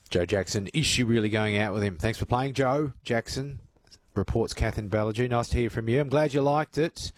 Joe Jackson, is she really going out with him? Thanks for playing, Joe Jackson. Reports Catherine Ballaghy. Nice to hear from you. I'm glad you liked it.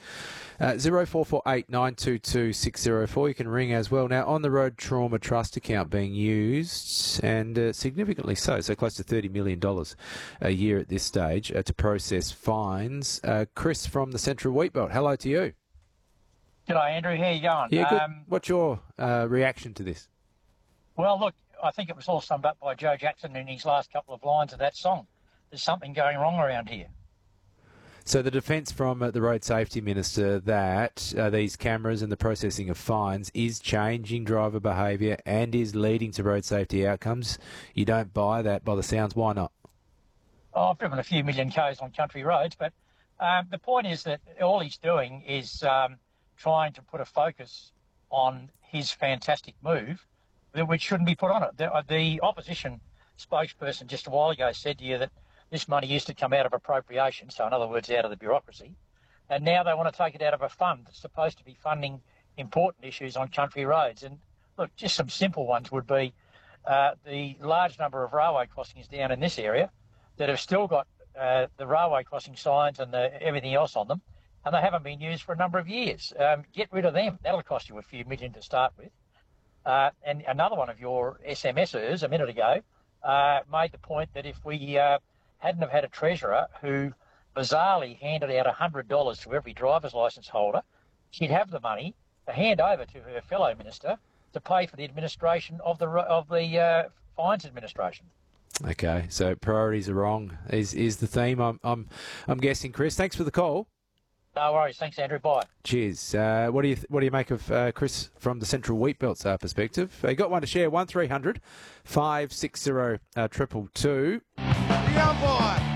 0448 922 604. You can ring as well. Now, On the Road Trauma Trust account being used, and significantly so close to $30 million a year at this stage to process fines. Chris from the Central Wheatbelt, hello to you. G'day, Andrew. How you going? Yeah, good. What's your reaction to this? Well, look, I think it was all summed up by Joe Jackson in his last couple of lines of that song. There's something going wrong around here. So the defence from the Road Safety Minister that these cameras and the processing of fines is changing driver behaviour and is leading to road safety outcomes. You don't buy that by the sounds. Why not? Oh, I've driven a few million Ks on country roads, but the point is that all he's doing is trying to put a focus on his fantastic move, which shouldn't be put on it. The opposition spokesperson just a while ago said to you that this money used to come out of appropriation, so in other words, out of the bureaucracy, and now they want to take it out of a fund that's supposed to be funding important issues on country roads. And look, just some simple ones would be the large number of railway crossings down in this area that have still got the railway crossing signs and everything else on them, and they haven't been used for a number of years. Get rid of them. That'll cost you a few million to start with. And another one of your SMSers a minute ago made the point that if we hadn't have had a treasurer who bizarrely handed out $100 to every driver's licence holder, she'd have the money to hand over to her fellow minister to pay for the administration of the fines administration. Okay, so priorities are wrong is the theme. I'm guessing, Chris. Thanks for the call. No worries. Thanks, Andrew. Bye. Cheers. What do you make of Chris from the Central Wheatbelt's perspective? You got one to share. 1300 560 222. The umpire